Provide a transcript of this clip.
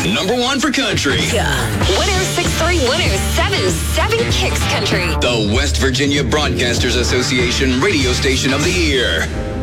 Number one for country. 1063, 1077 Kicks Country. The West Virginia Broadcasters Association Radio Station of the Year.